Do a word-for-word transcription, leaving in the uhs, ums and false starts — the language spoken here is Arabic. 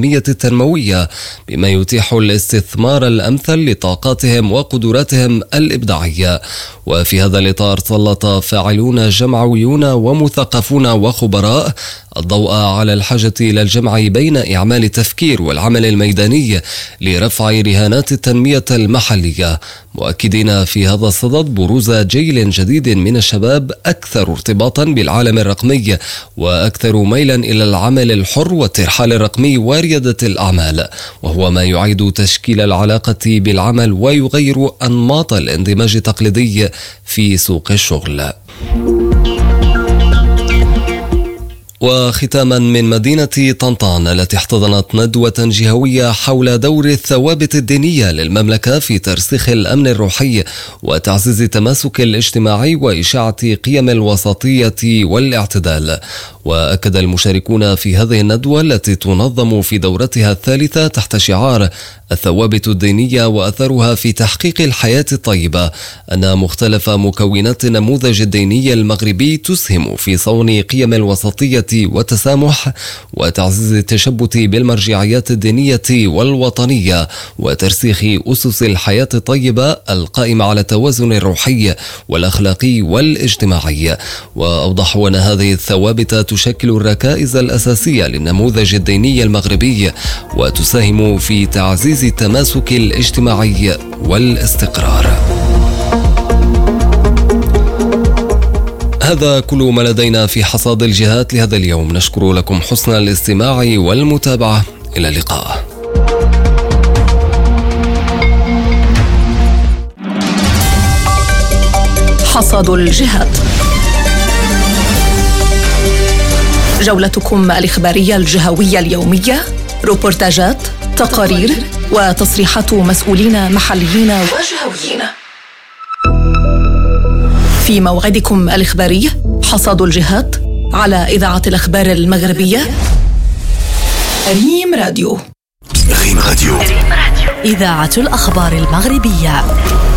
التنمية التنموية، بما يتيح الاستثمار الأمثل لطاقاتهم وقدراتهم الإبداعية. وفي هذا الإطار سلط فاعلون جمعويون ومثقفون وخبراء الضوء على الحاجة إلى الجمع بين إعمال التفكير والعمل الميداني لرفع رهانات التنمية المحلية، مؤكدين في هذا الصدد بروز جيل جديد من الشباب أكثر ارتباطا بالعالم الرقمي وأكثر ميلا إلى العمل الحر والترحال الرقمي وريادة الأعمال، وهو ما يعيد تشكيل العلاقة بالعمل ويغير أنماط الاندماج التقليدي في سوق الشغل. وختاما من مدينة طنطان التي احتضنت ندوة جهوية حول دور الثوابت الدينية للمملكة في ترسيخ الأمن الروحي وتعزيز التماسك الاجتماعي وإشاعة قيم الوسطية والاعتدال. وأكد المشاركون في هذه الندوة التي تنظم في دورتها الثالثة تحت شعار الثوابت الدينية وأثرها في تحقيق الحياة الطيبة أن مختلف مكونات النموذج الديني المغربي تسهم في صون قيم الوسطية والتسامح وتعزيز التشبث بالمرجعيات الدينية والوطنية وترسيخ أسس الحياة الطيبة القائمة على التوازن الروحي والأخلاقي والاجتماعي. وأوضحوا أن هذه الثوابت تشكل الركائز الأساسية للنموذج الديني المغربي وتساهم في تعزيز التماسك الاجتماعي والاستقرار. هذا كل ما لدينا في حصاد الجهات لهذا اليوم، نشكر لكم حسن الاستماع والمتابعة، إلى اللقاء. حصاد الجهات، جولتكم الإخبارية الجهوية اليومية، روبورتاجات، تقارير وتصريحات مسؤولين محليين وجهويين. في موعدكم الإخباري حصاد الجهات على إذاعة الأخبار المغربية ريم راديو. ريم راديو، إذاعة الأخبار المغربية.